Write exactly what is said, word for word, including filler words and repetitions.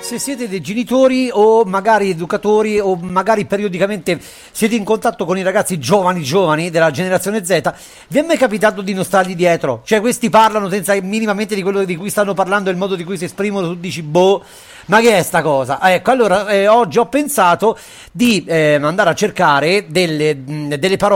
Se siete dei genitori o magari educatori o magari periodicamente siete in contatto con i ragazzi giovani giovani della generazione Z, vi è mai capitato di non stargli dietro? Cioè questi parlano senza minimamente di quello di cui stanno parlando, il modo di cui si esprimono, tu dici boh, ma che è sta cosa? Ah, ecco, allora eh, oggi ho pensato di eh, andare a cercare delle, mh, delle parole